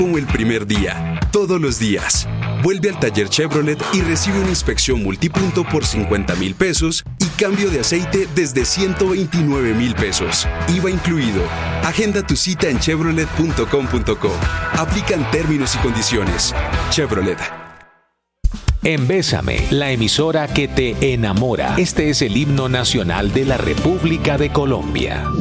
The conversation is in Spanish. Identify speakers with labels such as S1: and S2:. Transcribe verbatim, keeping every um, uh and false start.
S1: Como el primer día, todos los días. Vuelve al taller Chevrolet y recibe una inspección multipunto por cincuenta mil pesos y cambio de aceite desde ciento veintinueve mil pesos. I V A incluido. Agenda tu cita en chevrolet punto com punto co. Aplican términos y condiciones. Chevrolet.
S2: En Bésame, la emisora que te enamora. Este es el himno nacional de la República de Colombia.